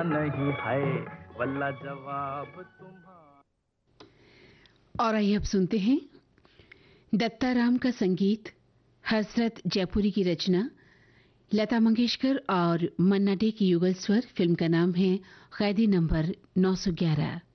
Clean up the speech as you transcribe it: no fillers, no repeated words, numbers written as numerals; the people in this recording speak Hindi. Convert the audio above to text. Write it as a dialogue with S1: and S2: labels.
S1: नहीं है, वल्ला जवाब तुम्हारा।
S2: और आइए अब सुनते हैं दत्ताराम का संगीत, हसरत जयपुरी की रचना, लता मंगेशकर और मन्ना डे की युगल स्वर। फिल्म का नाम है कैदी नंबर 911।